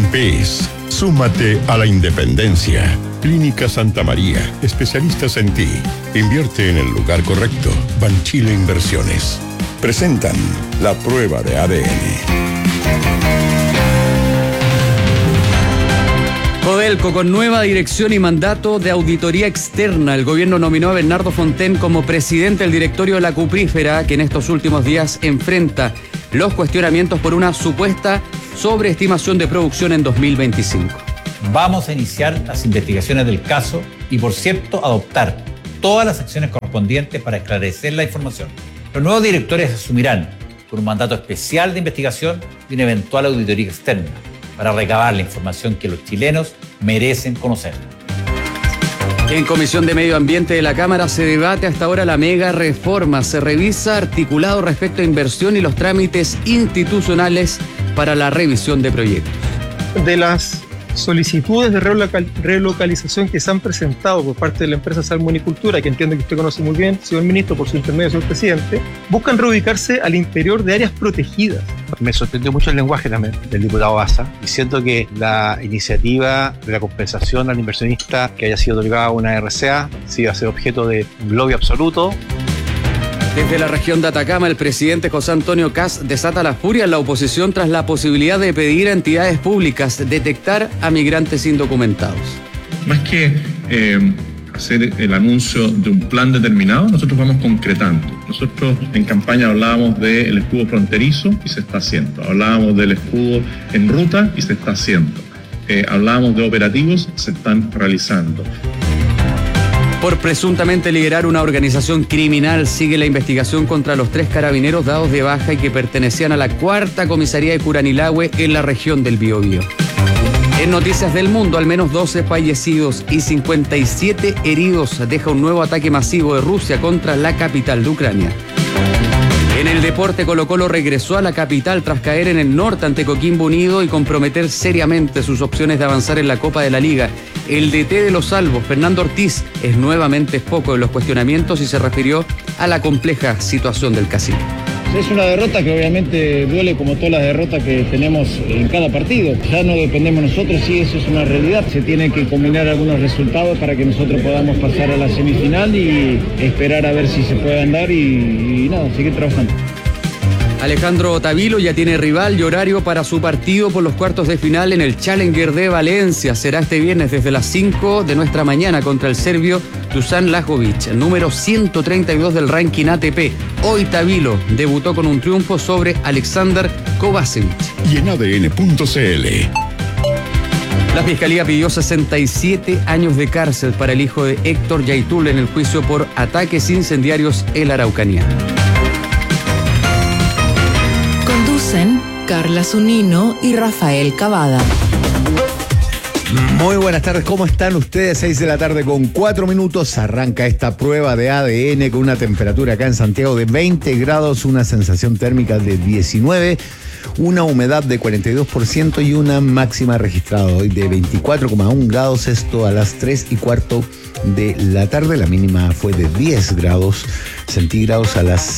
PES. Súmate a la independencia. Clínica Santa María, especialistas en ti. Invierte en el lugar correcto. Banchile Inversiones. Presentan la prueba de ADN. Codelco con nueva dirección y mandato de auditoría externa. El gobierno nominó a Bernardo Fontaine como presidente del directorio de la cuprífera, que en estos últimos días enfrenta los cuestionamientos por una supuesta sobreestimación de producción en 2025. Vamos a iniciar las investigaciones del caso y, por cierto, adoptar todas las acciones correspondientes para esclarecer la información. Los nuevos directores asumirán con un mandato especial de investigación y una eventual auditoría externa para recabar la información que los chilenos merecen conocer. En Comisión de Medio Ambiente de la Cámara se debate hasta ahora la mega reforma. Se revisa articulado respecto a inversión y los trámites institucionales para la revisión de proyectos. De las solicitudes de relocalización que se han presentado por parte de la empresa Salmonicultura, que entiendo que usted conoce muy bien, señor ministro, por su intermedio, señor presidente, buscan reubicarse al interior de áreas protegidas. Me sorprendió mucho el lenguaje también del diputado Baza, diciendo que la iniciativa de la compensación al inversionista que haya sido otorgada a una RCA sí iba a ser objeto de un lobby absoluto. Desde la región de Atacama, el presidente José Antonio Kast desata la furia en la oposición tras la posibilidad de pedir a entidades públicas detectar a migrantes indocumentados. Más que hacer el anuncio de un plan determinado, nosotros vamos concretando. Nosotros en campaña hablábamos del escudo fronterizo y se está haciendo. Hablábamos del escudo en ruta y se está haciendo. Hablábamos de operativos, se están realizando. Por presuntamente liderar una organización criminal, sigue la investigación contra los 3 carabineros dados de baja y que pertenecían a la 4ª comisaría de Curanilahue en la región del Biobío. En Noticias del Mundo, al menos 12 fallecidos y 57 heridos deja un nuevo ataque masivo de Rusia contra la capital de Ucrania. En el deporte, Colo-Colo regresó a la capital tras caer en el norte ante Coquimbo Unido y comprometer seriamente sus opciones de avanzar en la Copa de la Liga. El DT de los Salvos, Fernando Ortiz, es nuevamente foco de los cuestionamientos y se refirió a la compleja situación del Cacique. Es una derrota que obviamente duele como todas las derrotas que tenemos en cada partido. Ya no dependemos nosotros, sí, eso es una realidad. Se tienen que combinar algunos resultados para que nosotros podamos pasar a la semifinal y esperar a ver si se puede andar y nada, seguir trabajando. Alejandro Tavilo ya tiene rival y horario para su partido por los cuartos de final en el Challenger de Valencia. Será este viernes desde las 5 de nuestra mañana contra el serbio Dusan Lajovic, el número 132 del ranking ATP. Hoy Tavilo debutó con un triunfo sobre Alexander Kovacevic. Y en ADN.cl. La Fiscalía pidió 67 años de cárcel para el hijo de Héctor Yaitul en el juicio por ataques incendiarios en la Araucanía. Conducen Carla Zunino y Rafael Cavada. Muy buenas tardes, ¿cómo están ustedes? 6 de la tarde con 4 minutos. Arranca esta prueba de ADN con una temperatura acá en Santiago de 20 grados, una sensación térmica de 19, una humedad de 42% y una máxima registrada hoy de 24,1 grados. Esto a las 3:15 de la tarde. La mínima fue de 10 grados centígrados a las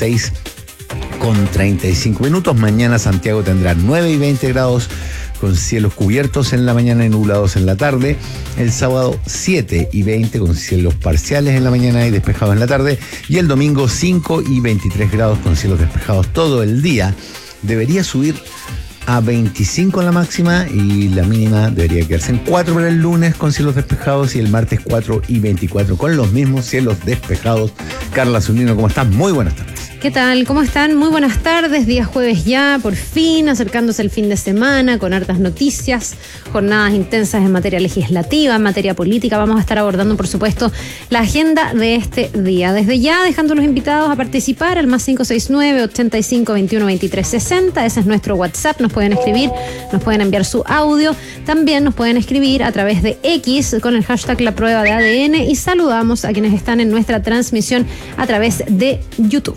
6:35 minutos. Mañana Santiago tendrá 9 y 20 grados con cielos cubiertos en la mañana y nublados en la tarde. El sábado 7 y 20 con cielos parciales en la mañana y despejados en la tarde. Y el domingo 5 y 23 grados con cielos despejados todo el día. Debería subir a 25 en la máxima y la mínima debería quedarse en 4 para el lunes con cielos despejados y el martes 4 y 24 con los mismos cielos despejados. Carla Zunino, ¿cómo estás? Muy buenas tardes. ¿Qué tal? ¿Cómo están? Muy buenas tardes, día jueves ya, por fin, acercándose el fin de semana con hartas noticias, jornadas intensas en materia legislativa, en materia política. Vamos a estar abordando, por supuesto, la agenda de este día. Desde ya, dejando los invitados a participar al más 569-8521-2360, ese es nuestro WhatsApp, nos pueden escribir, nos pueden enviar su audio, también nos pueden escribir a través de X con el hashtag La Prueba de ADN y saludamos a quienes están en nuestra transmisión a través de YouTube.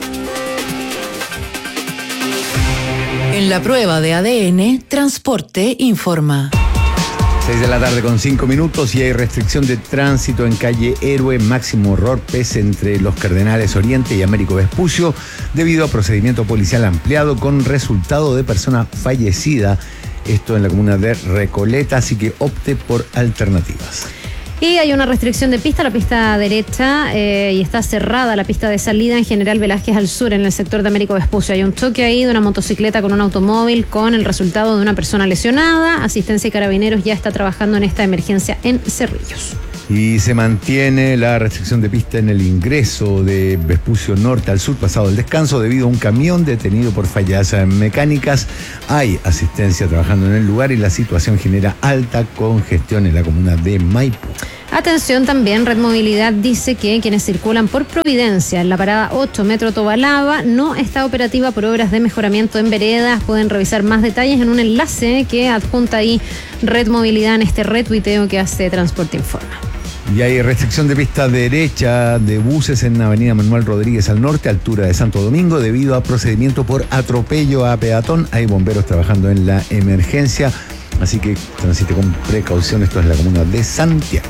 En la prueba de ADN, Transporte informa. 6 de la tarde con 5 minutos y hay restricción de tránsito en calle Héroe Máximo Rorpes entre los Cardenales Oriente y Américo Vespucio debido a procedimiento policial ampliado con resultado de persona fallecida esto en la comuna de Recoleta, así que opte por alternativas. Y hay una restricción de pista, la pista derecha, y está cerrada la pista de salida en General Velázquez al sur, en el sector de Américo Vespucio. Hay un choque ahí de una motocicleta con un automóvil, con el resultado de una persona lesionada. Asistencia y Carabineros ya está trabajando en esta emergencia en Cerrillos. Y se mantiene la restricción de pista en el ingreso de Vespucio Norte al sur pasado el descanso debido a un camión detenido por fallas mecánicas. Hay asistencia trabajando en el lugar y la situación genera alta congestión en la comuna de Maipú. Atención también, Red Movilidad dice que quienes circulan por Providencia en la parada 8 Metro Tobalaba no está operativa por obras de mejoramiento en veredas. Pueden revisar más detalles en un enlace que adjunta ahí Red Movilidad en este retuiteo que hace Transporte Informa. Y hay restricción de pista derecha de buses en Avenida Manuel Rodríguez al norte, altura de Santo Domingo, debido a procedimiento por atropello a peatón. Hay bomberos trabajando en la emergencia, así que transite con precaución. Esto es la comuna de Santiago.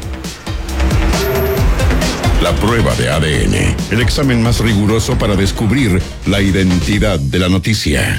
La prueba de ADN, el examen más riguroso para descubrir la identidad de la noticia.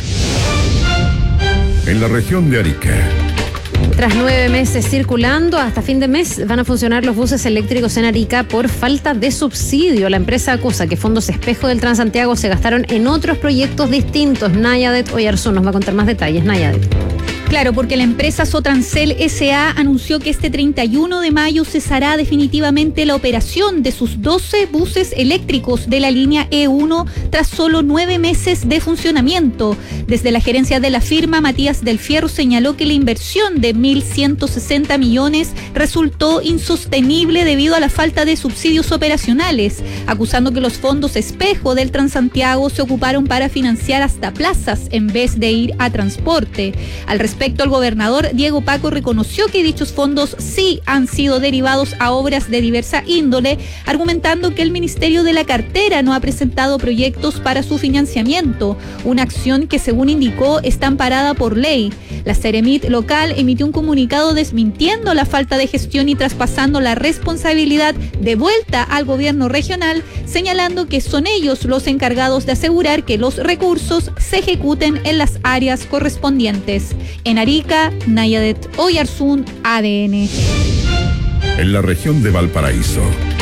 En la región de Arica. Tras 9 meses circulando, hasta fin de mes van a funcionar los buses eléctricos en Arica por falta de subsidio. La empresa acusa que fondos espejo del Transantiago se gastaron en otros proyectos distintos. Nayadet Oyarzún nos va a contar más detalles. Nayadet. Claro, porque la empresa Sotransel S.A. anunció que este 31 de mayo cesará definitivamente la operación de sus 12 buses eléctricos de la línea E1 tras solo 9 meses de funcionamiento. Desde la gerencia de la firma, Matías del Fierro señaló que la inversión de 1.160 millones resultó insostenible debido a la falta de subsidios operacionales, acusando que los fondos espejo del Transantiago se ocuparon para financiar hasta plazas en vez de ir a transporte. Al respecto, el gobernador Diego Paco reconoció que dichos fondos sí han sido derivados a obras de diversa índole, argumentando que el Ministerio de la Cartera no ha presentado proyectos para su financiamiento, una acción que, según indicó, está amparada por ley. La Ceremit local emitió un comunicado desmintiendo la falta de gestión y traspasando la responsabilidad de vuelta al gobierno regional, señalando que son ellos los encargados de asegurar que los recursos se ejecuten en las áreas correspondientes. En Arica, Nayadet Oyarzún, ADN. En la región de Valparaíso.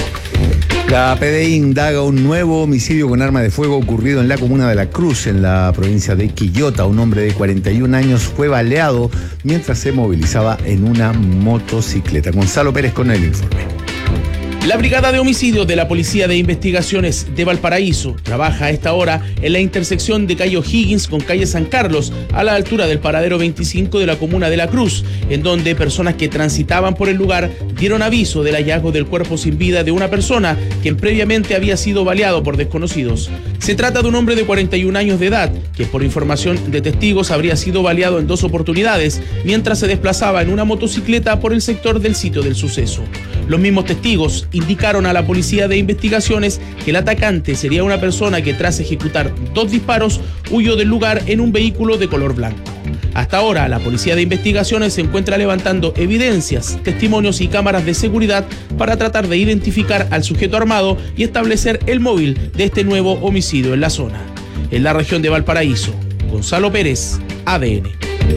La PDI indaga un nuevo homicidio con arma de fuego ocurrido en la comuna de La Cruz, en la provincia de Quillota. Un hombre de 41 años fue baleado mientras se movilizaba en una motocicleta. Gonzalo Pérez con el informe. La Brigada de Homicidios de la Policía de Investigaciones de Valparaíso trabaja a esta hora en la intersección de calle O'Higgins con calle San Carlos, a la altura del paradero 25 de la comuna de La Cruz, en donde personas que transitaban por el lugar dieron aviso del hallazgo del cuerpo sin vida de una persona quien previamente había sido baleado por desconocidos. Se trata de un hombre de 41 años de edad, que por información de testigos habría sido baleado en 2 oportunidades mientras se desplazaba en una motocicleta por el sector del sitio del suceso. Los mismos testigos indicaron a la Policía de Investigaciones que el atacante sería una persona que, tras ejecutar 2 disparos, huyó del lugar en un vehículo de color blanco. Hasta ahora, la Policía de Investigaciones se encuentra levantando evidencias, testimonios y cámaras de seguridad para tratar de identificar al sujeto armado y establecer el móvil de este nuevo homicidio en la zona. En la región de Valparaíso, Gonzalo Pérez, ADN.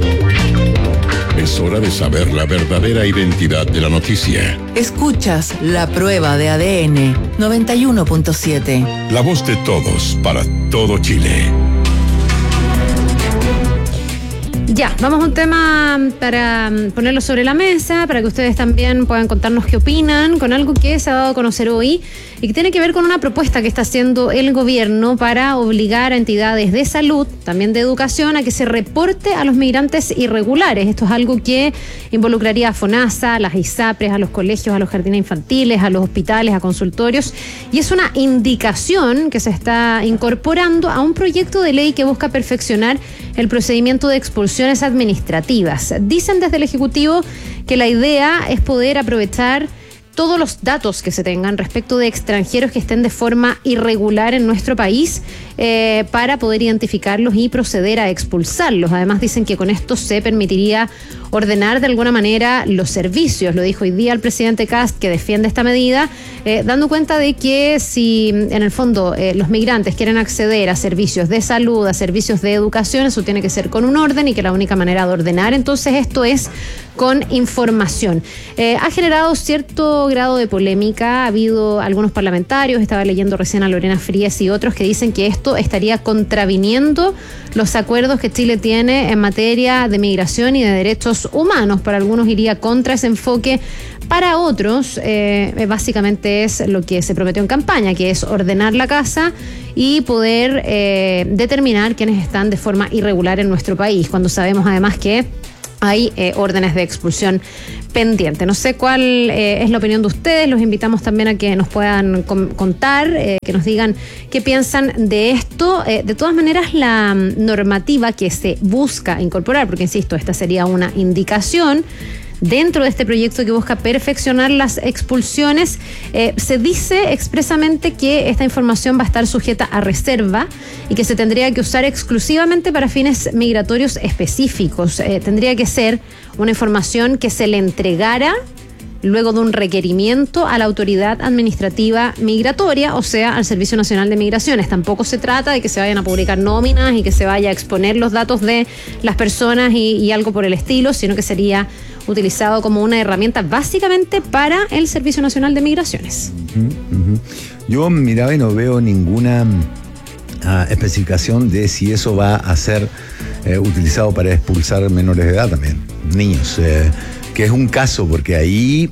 Es hora de saber la verdadera identidad de la noticia. Escuchas La Prueba de ADN 91.7. La voz de todos para todo Chile. Ya, vamos a un tema para ponerlo sobre la mesa, para que ustedes también puedan contarnos qué opinan, con algo que se ha dado a conocer hoy y que tiene que ver con una propuesta que está haciendo el gobierno para obligar a entidades de salud, también de educación, a que se reporte a los migrantes irregulares. Esto es algo que involucraría a FONASA, a las ISAPRES, a los colegios, a los jardines infantiles, a los hospitales, a consultorios, y es una indicación que se está incorporando a un proyecto de ley que busca perfeccionar el procedimiento de expulsiones administrativas. Dicen desde el Ejecutivo que la idea es poder aprovechar todos los datos que se tengan respecto de extranjeros que estén de forma irregular en nuestro país para poder identificarlos y proceder a expulsarlos. Además dicen que con esto se permitiría ordenar de alguna manera los servicios. Lo dijo hoy día el presidente Kast, que defiende esta medida, dando cuenta de que si en el fondo los migrantes quieren acceder a servicios de salud, a servicios de educación, eso tiene que ser con un orden y que la única manera de ordenar entonces esto es con información. Ha generado cierto grado de polémica. Ha habido algunos parlamentarios, estaba leyendo recién a Lorena Frías y otros, que dicen que esto estaría contraviniendo los acuerdos que Chile tiene en materia de migración y de derechos humanos. Para algunos iría contra ese enfoque. Para otros, básicamente es lo que se prometió en campaña, que es ordenar la casa y poder determinar quiénes están de forma irregular en nuestro país, cuando sabemos además que hay órdenes de expulsión pendiente. No sé cuál es la opinión de ustedes. Los invitamos también a que nos puedan contar, que nos digan qué piensan de esto. De todas maneras, la normativa que se busca incorporar, porque insisto, esta sería una indicación dentro de este proyecto que busca perfeccionar las expulsiones, se dice expresamente que esta información va a estar sujeta a reserva y que se tendría que usar exclusivamente para fines migratorios específicos. Tendría que ser una información que se le entregara luego de un requerimiento a la autoridad administrativa migratoria, o sea, al Servicio Nacional de Migraciones. Tampoco se trata de que se vayan a publicar nóminas y que se vaya a exponer los datos de las personas y algo por el estilo, sino que sería utilizado como una herramienta básicamente para el Servicio Nacional de Migraciones. Yo miraba y no veo ninguna especificación de si eso va a ser utilizado para expulsar menores de edad también, niños, que es un caso, porque ahí,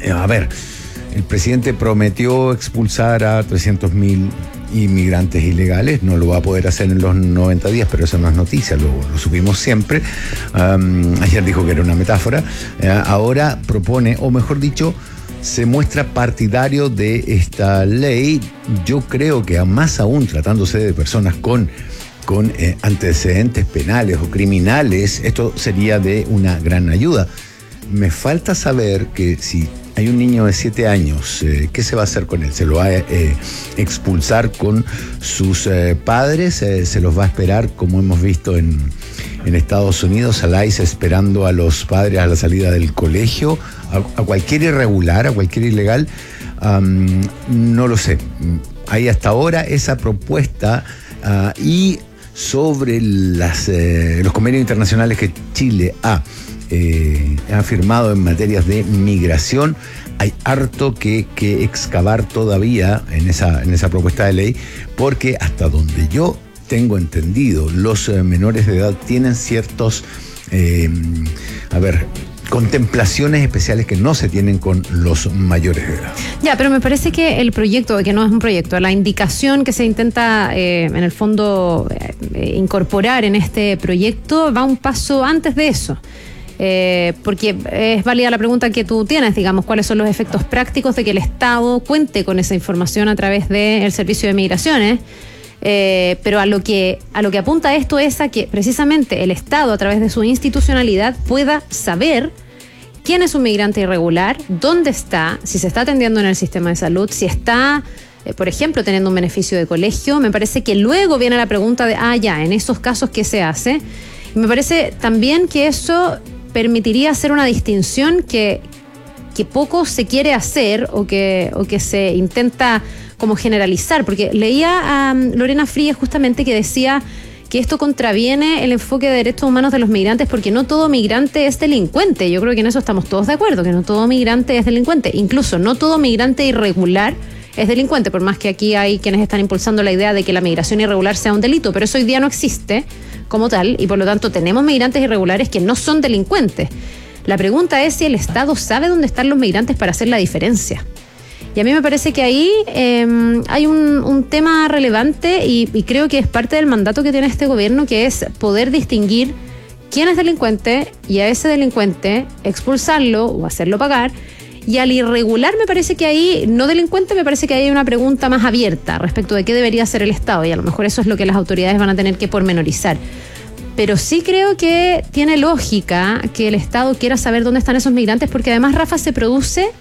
el presidente prometió expulsar a 300.000 inmigrantes ilegales, no lo va a poder hacer en los 90 días, pero eso no es noticia, lo supimos siempre. Ayer dijo que era una metáfora. Ahora propone, o mejor dicho, se muestra partidario de esta ley. Yo creo que más aún tratándose de personas con antecedentes penales o criminales, esto sería de una gran ayuda. Me falta saber que si hay un niño de 7 años, ¿qué se va a hacer con él? ¿Se lo va a expulsar con sus padres? ¿Se los va a esperar, como hemos visto en Estados Unidos, a la ICE esperando a los padres a la salida del colegio? ¿A cualquier irregular, a cualquier ilegal? No lo sé. Hay hasta ahora esa propuesta y sobre los convenios internacionales que Chile ha firmado en materias de migración, hay harto que excavar todavía en esa propuesta de ley, porque hasta donde yo tengo entendido, los menores de edad tienen ciertos contemplaciones especiales que no se tienen con los mayores de edad. Ya, pero me parece que el proyecto, que no es un proyecto, la indicación que se intenta en el fondo incorporar en este proyecto va un paso antes de eso. Porque es válida la pregunta que tú tienes, digamos, cuáles son los efectos prácticos de que el Estado cuente con esa información a través del Servicio de Migraciones. Pero a lo que apunta esto es a que precisamente el Estado, a través de su institucionalidad, pueda saber quién es un migrante irregular, dónde está, si se está atendiendo en el sistema de salud, si está, por ejemplo, teniendo un beneficio de colegio. Me parece que luego viene la pregunta de, en esos casos, ¿qué se hace? Y me parece también que eso permitiría hacer una distinción que poco se quiere hacer o que se intenta como generalizar, porque leía a Lorena Frías justamente que decía que esto contraviene el enfoque de derechos humanos de los migrantes, porque no todo migrante es delincuente. Yo creo que en eso estamos todos de acuerdo, que no todo migrante es delincuente, incluso no todo migrante irregular es delincuente, por más que aquí hay quienes están impulsando la idea de que la migración irregular sea un delito, pero eso hoy día no existe como tal, y por lo tanto tenemos migrantes irregulares que no son delincuentes. La pregunta es si el Estado sabe dónde están los migrantes para hacer la diferencia. Y a mí me parece que ahí hay un tema relevante y creo que es parte del mandato que tiene este gobierno, que es poder distinguir quién es delincuente y a ese delincuente expulsarlo o hacerlo pagar. Y al irregular me parece que ahí, no delincuente, me parece que ahí hay una pregunta más abierta respecto de qué debería hacer el Estado, y a lo mejor eso es lo que las autoridades van a tener que pormenorizar. Pero sí creo que tiene lógica que el Estado quiera saber dónde están esos migrantes, porque además, Rafa, se produce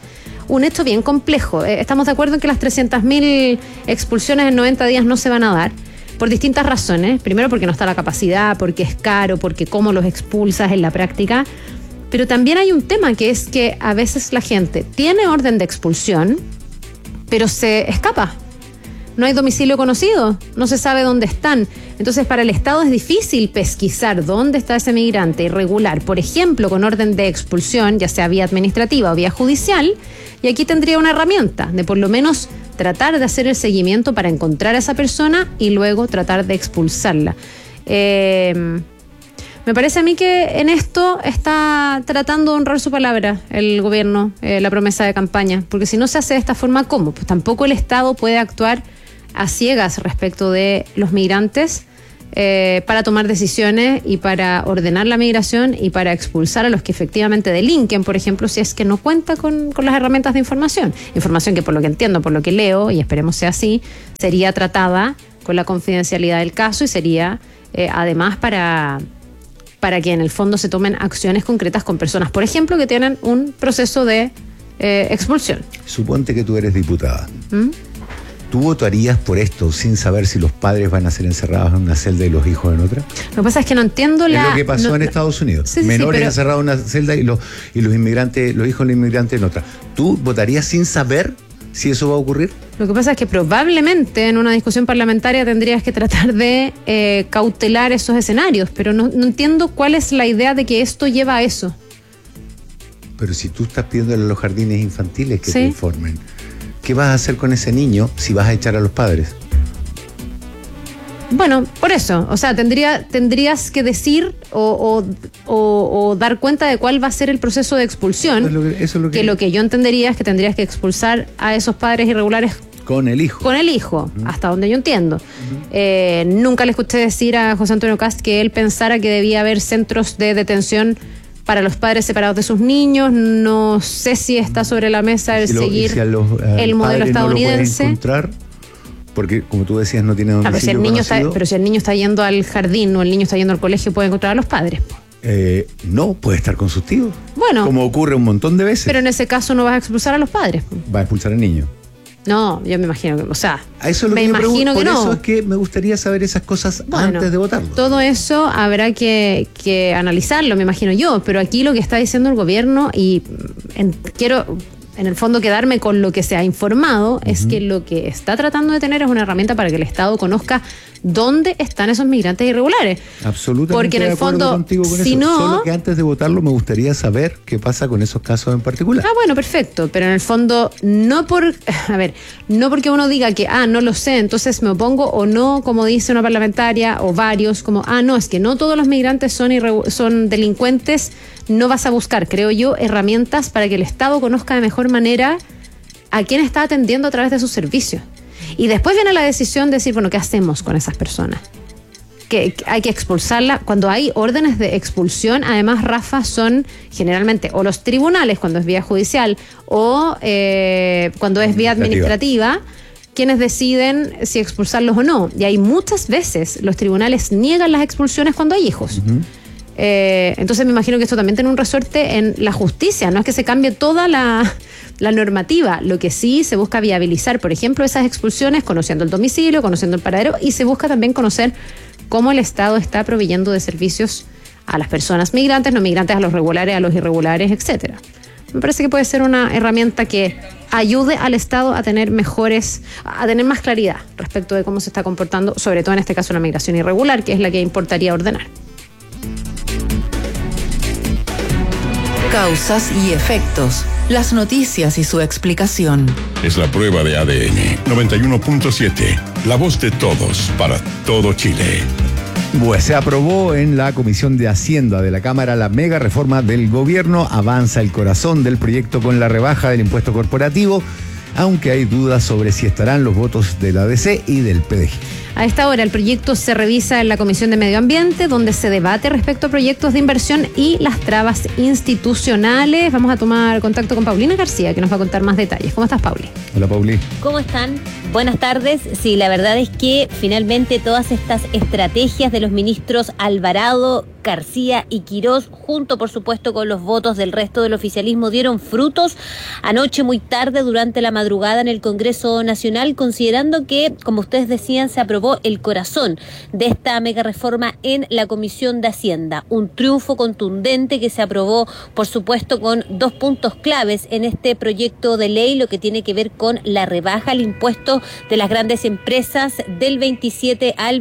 un hecho bien complejo. Estamos de acuerdo en que las 300.000 expulsiones en 90 días no se van a dar, por distintas razones. Primero, porque no está la capacidad, porque es caro, porque cómo los expulsas en la práctica. Pero también hay un tema, que es que a veces la gente tiene orden de expulsión, pero se escapa. No hay domicilio conocido, no se sabe dónde están. Entonces, para el Estado es difícil pesquisar dónde está ese migrante irregular, por ejemplo, con orden de expulsión, ya sea vía administrativa o vía judicial, y aquí tendría una herramienta de por lo menos tratar de hacer el seguimiento para encontrar a esa persona y luego tratar de expulsarla. Me parece a mí que en esto está tratando de honrar su palabra el gobierno, la promesa de campaña, porque si no se hace de esta forma, ¿cómo? Pues tampoco el Estado puede actuar a ciegas respecto de los migrantes para tomar decisiones y para ordenar la migración y para expulsar a los que efectivamente delinquen, por ejemplo, si es que no cuenta con las herramientas de información. Información que, por lo que entiendo, por lo que leo, y esperemos sea así, sería tratada con la confidencialidad del caso y sería además para que en el fondo se tomen acciones concretas con personas, por ejemplo, que tienen un proceso de expulsión. Suponte que tú eres diputada. ¿Tú votarías por esto sin saber si los padres van a ser encerrados en una celda y los hijos en otra? Lo que pasa es que no entiendo Es lo que pasó en Estados Unidos. Sí, Menores pero encerrados en una celda y los inmigrantes, los hijos de los inmigrantes en otra. ¿Tú votarías sin saber si eso va a ocurrir? Lo que pasa es que probablemente en una discusión parlamentaria tendrías que tratar de cautelar esos escenarios, pero no entiendo cuál es la idea de que esto lleva a eso. Pero si tú estás pidiéndole a los jardines infantiles que te informen, ¿qué vas a hacer con ese niño si vas a echar a los padres? Bueno, por eso, o sea, tendrías que decir o dar cuenta de cuál va a ser el proceso de expulsión. Eso es lo que lo que yo entendería es que tendrías que expulsar a esos padres irregulares con el hijo. Hasta donde yo entiendo. Nunca le escuché decir a José Antonio Kast que él pensara que debía haber centros de detención para los padres separados de sus niños. No sé si está sobre la mesa el seguir el modelo estadounidense. No lo encontrar, porque como tú decías, no tiene domicilio conocido. Pero si el niño está yendo al jardín o el niño está yendo al colegio, puede encontrar a los padres. No, puede estar con sus tíos. Bueno. Como ocurre un montón de veces. Pero en ese caso no vas a expulsar a los padres. Va a expulsar al niño. No, yo me imagino que, o sea, a eso es lo me que imagino que por no. eso es que me gustaría saber esas cosas antes de votarlo. Todo eso habrá que analizarlo, me imagino yo, pero aquí lo que está diciendo el gobierno, y quiero en el fondo quedarme con lo que se ha informado, es que lo que está tratando de tener es una herramienta para que el Estado conozca dónde están esos migrantes irregulares. Absolutamente. Porque en el fondo, si no... Solo que antes de votarlo me gustaría saber qué pasa con esos casos en particular. Bueno, perfecto, pero en el fondo no porque uno diga que no lo sé, entonces me opongo, o no, como dice una parlamentaria o varios, como no, es que no todos los migrantes son delincuentes. No vas a buscar, creo yo, herramientas para que el Estado conozca de mejor manera a quién está atendiendo a través de sus servicios. Y después viene la decisión de decir, bueno, ¿qué hacemos con esas personas? Que hay que expulsarla. Cuando hay órdenes de expulsión, además, Rafa, son generalmente o los tribunales cuando es vía judicial o cuando es vía administrativa quienes deciden si expulsarlos o no. Y hay muchas veces los tribunales niegan las expulsiones cuando hay hijos. Entonces me imagino que esto también tiene un resorte en la justicia. No es que se cambie toda la normativa. Lo que sí se busca viabilizar, por ejemplo, esas expulsiones conociendo el domicilio, conociendo el paradero, y se busca también conocer cómo el Estado está proveyendo de servicios a las personas migrantes, no migrantes, a los regulares, a los irregulares, etcétera. Me parece que puede ser una herramienta que ayude al Estado a tener más claridad respecto de cómo se está comportando, sobre todo en este caso la migración irregular, que es la que importaría ordenar. Causas y efectos. Las noticias y su explicación. Es la prueba de ADN 91.7. La voz de todos para todo Chile. Pues se aprobó en la Comisión de Hacienda de la Cámara la mega reforma del gobierno. Avanza el corazón del proyecto con la rebaja del impuesto corporativo, aunque hay dudas sobre si estarán los votos de la ADC y del PDG. A esta hora el proyecto se revisa en la Comisión de Medio Ambiente, donde se debate respecto a proyectos de inversión y las trabas institucionales. Vamos a tomar contacto con Paulina García, que nos va a contar más detalles. ¿Cómo estás, Pauli? Hola, Pauli. ¿Cómo están? Buenas tardes. Sí, la verdad es que finalmente todas estas estrategias de los ministros Alvarado, García y Quirós, junto por supuesto con los votos del resto del oficialismo, dieron frutos anoche muy tarde durante la madrugada en el Congreso Nacional, considerando que, como ustedes decían, se aprobó el corazón de esta mega reforma en la Comisión de Hacienda. Un triunfo contundente que se aprobó, por supuesto, con 2 puntos claves en este proyecto de ley, lo que tiene que ver con la rebaja al impuesto de las grandes empresas del 27 al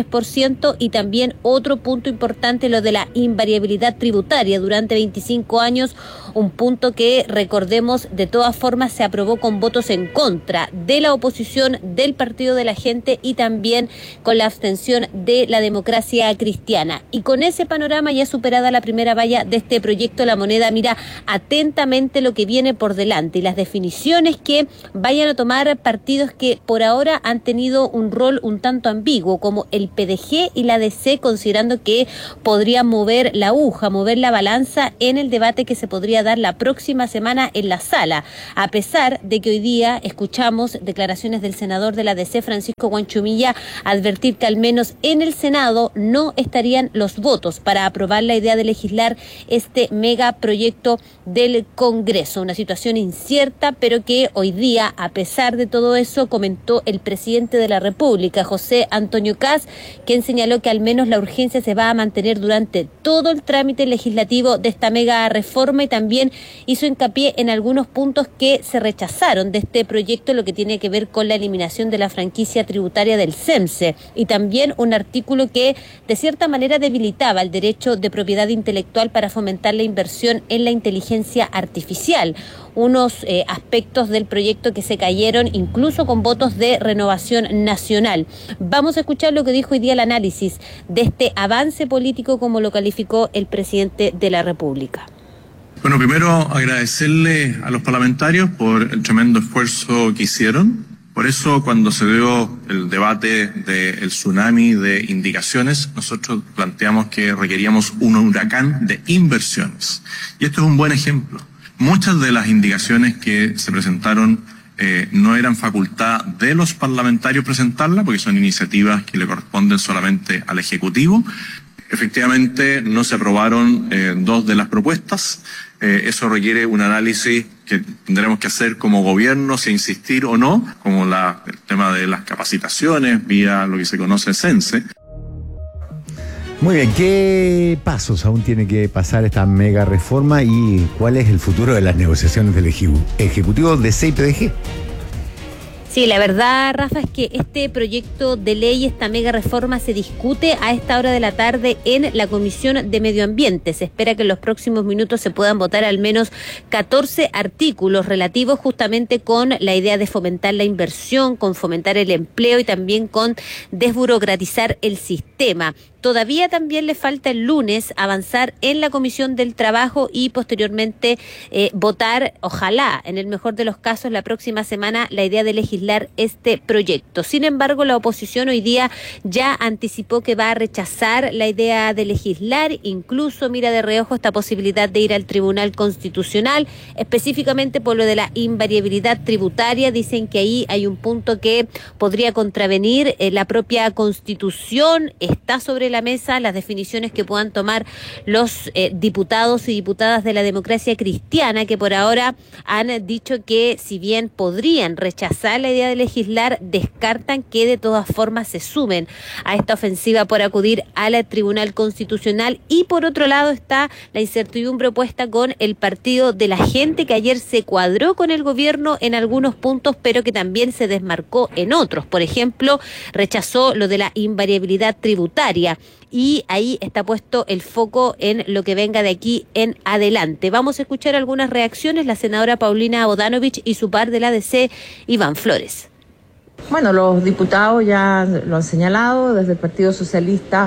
23% y también otro punto importante, lo de la invariabilidad tributaria durante 25 años, un punto que, recordemos, de todas formas se aprobó con votos en contra de la oposición, del Partido de la Gente y también con la abstención de la Democracia Cristiana. Y con ese panorama ya superada la primera valla de este proyecto, la moneda mira atentamente lo que viene por delante y las definiciones que vayan a tomar partidos que por ahora han tenido un rol un tanto ambiguo, como el PDG y la DC, considerando que podrían mover la aguja, mover la balanza en el debate que se podría dar la próxima semana en la sala, a pesar de que hoy día escuchamos declaraciones del senador de la DC, Francisco Guanchumilla, advertir que al menos en el Senado no estarían los votos para aprobar la idea de legislar este megaproyecto del Congreso. Una situación incierta, pero que hoy día, a pesar de todo eso, comentó el presidente de la República, José Antonio Kast, quien señaló que al menos la urgencia se va a mantener durante todo el trámite legislativo de esta mega reforma, y también hizo hincapié en algunos puntos que se rechazaron de este proyecto, lo que tiene que ver con la eliminación de la franquicia tributaria del CEMSE y también un artículo que de cierta manera debilitaba el derecho de propiedad intelectual para fomentar la inversión en la inteligencia artificial. Unos aspectos del proyecto que se cayeron incluso con votos de Renovación Nacional. Vamos a escuchar lo que dijo hoy día el análisis de este avance político, como lo calificó el presidente de la República. Bueno, primero agradecerle a los parlamentarios por el tremendo esfuerzo que hicieron. Por eso, cuando se dio el debate del tsunami de indicaciones, nosotros planteamos que requeríamos un huracán de inversiones. Y esto es un buen ejemplo. Muchas de las indicaciones que se presentaron no eran facultad de los parlamentarios presentarlas, porque son iniciativas que le corresponden solamente al Ejecutivo. Efectivamente, no se aprobaron 2 de las propuestas. Eso requiere un análisis que tendremos que hacer como gobierno, si insistir o no, como el tema de las capacitaciones vía lo que se conoce CENSE. Muy bien, ¿qué pasos aún tiene que pasar esta mega reforma y cuál es el futuro de las negociaciones del Ejecutivo de CPDG? Sí, la verdad, Rafa, es que este proyecto de ley, esta mega reforma, se discute a esta hora de la tarde en la Comisión de Medio Ambiente. Se espera que en los próximos minutos se puedan votar al menos 14 artículos relativos justamente con la idea de fomentar la inversión, con fomentar el empleo y también con desburocratizar el sistema. Todavía también le falta el lunes avanzar en la Comisión del Trabajo y posteriormente votar, ojalá, en el mejor de los casos, la próxima semana, la idea de legislar este proyecto. Sin embargo, la oposición hoy día ya anticipó que va a rechazar la idea de legislar, incluso mira de reojo esta posibilidad de ir al Tribunal Constitucional, específicamente por lo de la invariabilidad tributaria. Dicen que ahí hay un punto que podría contravenir la propia Constitución. Está sobre la mesa las definiciones que puedan tomar los diputados y diputadas de la Democracia Cristiana, que por ahora han dicho que si bien podrían rechazar la idea de legislar, descartan que de todas formas se sumen a esta ofensiva por acudir al Tribunal Constitucional. Y por otro lado está la incertidumbre opuesta con el Partido de la Gente, que ayer se cuadró con el gobierno en algunos puntos, pero que también se desmarcó en otros. Por ejemplo, rechazó lo de la invariabilidad tributaria. Y ahí está puesto el foco en lo que venga de aquí en adelante. Vamos a escuchar algunas reacciones. La senadora Paulina Bodanovich y su par de la DC, Iván Flores. Bueno, los diputados ya lo han señalado. Desde el Partido Socialista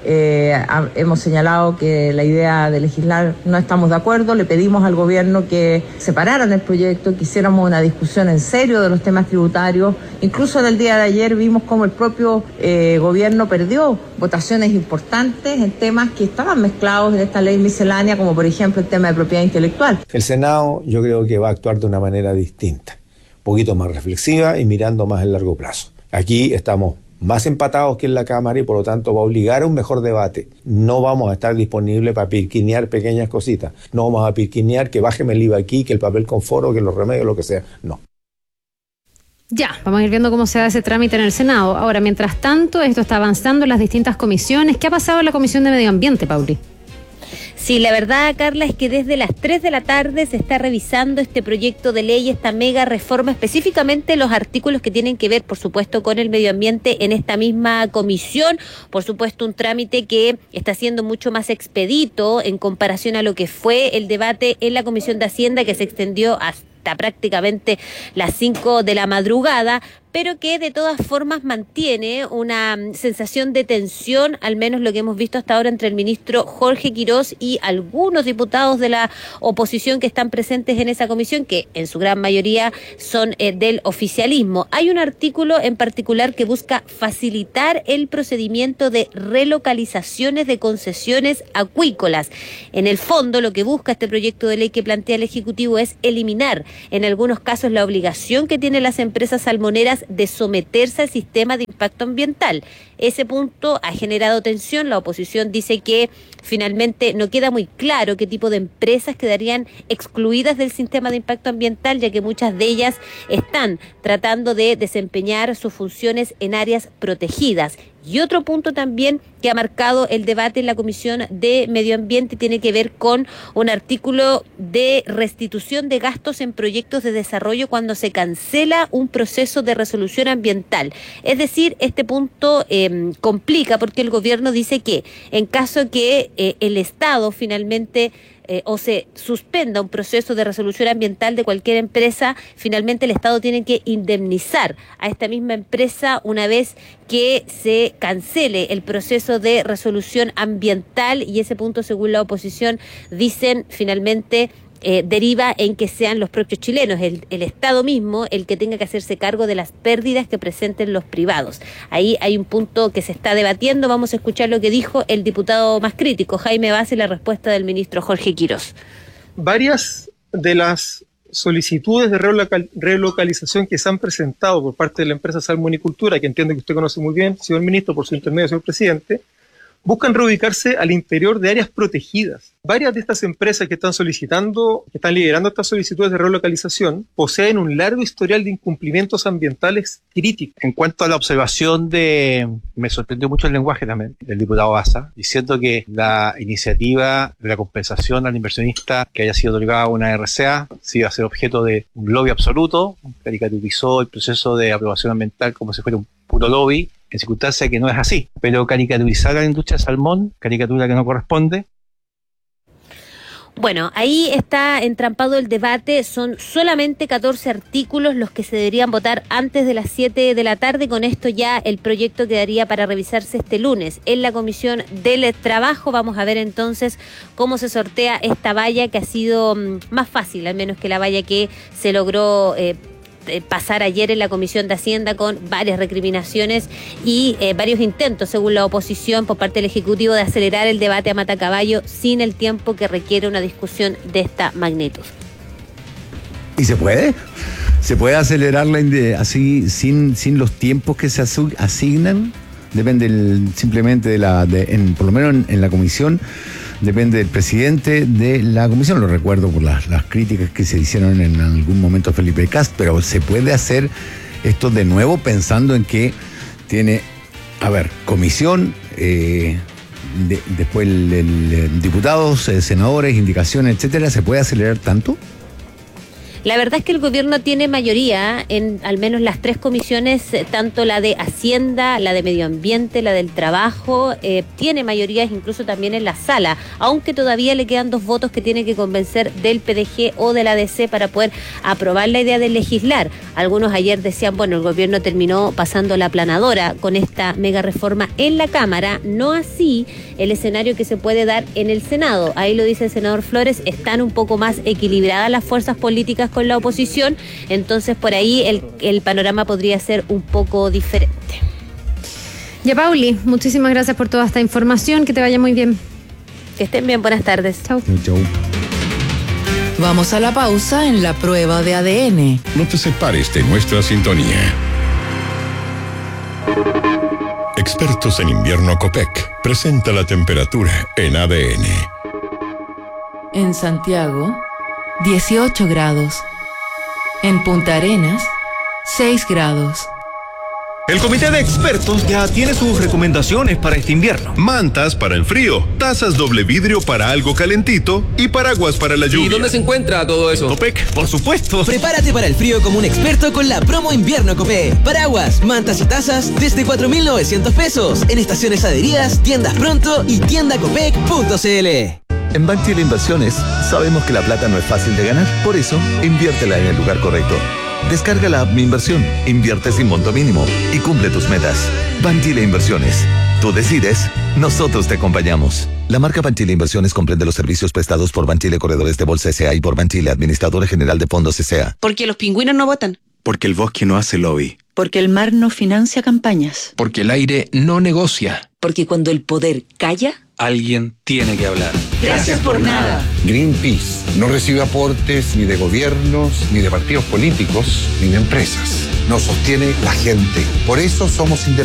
hemos señalado que la idea de legislar no estamos de acuerdo. Le pedimos al gobierno que separaran el proyecto, que hiciéramos una discusión en serio de los temas tributarios. Incluso en el día de ayer vimos cómo el propio gobierno perdió votaciones importantes en temas que estaban mezclados en esta ley miscelánea, como por ejemplo el tema de propiedad intelectual. El Senado yo creo que va a actuar de una manera distinta, un poquito más reflexiva y mirando más el largo plazo. Aquí estamos más empatados que en la Cámara y por lo tanto va a obligar a un mejor debate. No vamos a estar disponibles para pirquinear pequeñas cositas. No vamos a pirquinear que bájeme el IVA aquí, que el papel con foro, que los remedios, lo que sea. No. Ya, vamos a ir viendo cómo se da ese trámite en el Senado. Ahora, mientras tanto, esto está avanzando en las distintas comisiones. ¿Qué ha pasado en la Comisión de Medio Ambiente, Pauli? Sí, la verdad, Carla, es que desde las 3 de la tarde se está revisando este proyecto de ley, esta mega reforma, específicamente los artículos que tienen que ver, por supuesto, con el medio ambiente en esta misma comisión. Por supuesto, un trámite que está siendo mucho más expedito en comparación a lo que fue el debate en la Comisión de Hacienda, que se extendió hasta prácticamente las 5 de la madrugada, pero que de todas formas mantiene una sensación de tensión, al menos lo que hemos visto hasta ahora entre el ministro Jorge Quirós y algunos diputados de la oposición que están presentes en esa comisión, que en su gran mayoría son del oficialismo. Hay un artículo en particular que busca facilitar el procedimiento de relocalizaciones de concesiones acuícolas. En el fondo, lo que busca este proyecto de ley que plantea el Ejecutivo es eliminar, en algunos casos, la obligación que tienen las empresas salmoneras de someterse al sistema de impacto ambiental. Ese punto ha generado tensión. La oposición dice que finalmente no queda muy claro qué tipo de empresas quedarían excluidas del sistema de impacto ambiental, ya que muchas de ellas están tratando de desempeñar sus funciones en áreas protegidas. Y otro punto también que ha marcado el debate en la Comisión de Medio Ambiente tiene que ver con un artículo de restitución de gastos en proyectos de desarrollo cuando se cancela un proceso de resolución ambiental. Es decir, este punto complica porque el gobierno dice que en caso que el Estado finalmente o se suspenda un proceso de resolución ambiental de cualquier empresa, finalmente el Estado tiene que indemnizar a esta misma empresa una vez que se cancele el proceso de resolución ambiental, y ese punto, según la oposición, dicen finalmente deriva en que sean los propios chilenos, el Estado mismo, el que tenga que hacerse cargo de las pérdidas que presenten los privados. Ahí hay un punto que se está debatiendo. Vamos a escuchar lo que dijo el diputado más crítico, Jaime Vaz, y la respuesta del ministro Jorge Quirós. Varias de las solicitudes de relocalización que se han presentado por parte de la empresa Salmonicultura, que entiendo que usted conoce muy bien, señor ministro, por su intermedio, señor presidente, buscan reubicarse al interior de áreas protegidas. Varias de estas empresas que están liderando estas solicitudes de relocalización, poseen un largo historial de incumplimientos ambientales críticos. En cuanto a la observación me sorprendió mucho el lenguaje también del diputado Baza, diciendo que la iniciativa de la compensación al inversionista que haya sido otorgada a una RCA sí iba a ser objeto de un lobby absoluto. Caricaturizó el proceso de aprobación ambiental como si fuera un puro lobby, en circunstancia que no es así. Pero caricaturizar a la industria salmón, caricatura que no corresponde. Bueno, ahí está entrampado el debate. Son solamente 14 artículos los que se deberían votar antes de las 7 de la tarde. Con esto ya el proyecto quedaría para revisarse este lunes en la Comisión del Trabajo. Vamos a ver entonces cómo se sortea esta valla, que ha sido más fácil, al menos que la valla que se logró pasar ayer en la Comisión de Hacienda, con varias recriminaciones y varios intentos, según la oposición, por parte del Ejecutivo, de acelerar el debate a matacaballo sin el tiempo que requiere una discusión de esta magnitud. ¿Y se puede? ¿Se puede acelerarla así sin los tiempos que se asignan? Depende simplemente por lo menos en la comisión, depende del presidente de la comisión. Lo recuerdo por las críticas que se hicieron en algún momento a Felipe Cast, pero se puede hacer esto de nuevo pensando en que tiene, comisión, después diputados, senadores, indicaciones, etcétera. ¿Se puede acelerar tanto? La verdad es que el gobierno tiene mayoría en al menos las 3 comisiones, tanto la de Hacienda, la de Medio Ambiente, la del Trabajo, tiene mayorías incluso también en la sala, aunque todavía le quedan 2 votos que tiene que convencer del PDG o del ADC para poder aprobar la idea de legislar. Algunos ayer decían, el gobierno terminó pasando la aplanadora con esta mega reforma en la Cámara, no así el escenario que se puede dar en el Senado. Ahí lo dice el senador Flores, están un poco más equilibradas las fuerzas políticas con la oposición, entonces por ahí el panorama podría ser un poco diferente. Ya, Pauli, muchísimas gracias por toda esta información, que te vaya muy bien. Que estén bien, buenas tardes. Chau. Chau. Vamos a la pausa en la prueba de ADN. No te separes de nuestra sintonía. Expertos en invierno Copec presenta la temperatura en ADN. En Santiago, 18 grados. En Punta Arenas, 6 grados. El comité de expertos ya tiene sus recomendaciones para este invierno. Mantas para el frío, tazas doble vidrio para algo calentito y paraguas para la lluvia. ¿Y dónde se encuentra todo eso? Copec, por supuesto. Prepárate para el frío como un experto con la promo invierno Copec. Paraguas, mantas y tazas desde 4.900 pesos en estaciones adheridas, tiendas pronto y tiendacopec.cl. En Banchile Inversiones sabemos que la plata no es fácil de ganar, por eso inviértela en el lugar correcto. Descarga la app Mi Inversión, invierte sin monto mínimo y cumple tus metas. Banchile Inversiones. Tú decides, nosotros te acompañamos. La marca Banchile Inversiones comprende los servicios prestados por Banchile Corredores de Bolsa S.A. y por Banchile Administradora General de Fondos S.A. Porque los pingüinos no votan. Porque el bosque no hace lobby. Porque el mar no financia campañas. Porque el aire no negocia. Porque cuando el poder calla, alguien tiene que hablar. Gracias por nada. Greenpeace no recibe aportes ni de gobiernos, ni de partidos políticos, ni de empresas. Nos sostiene la gente. Por eso somos independientes.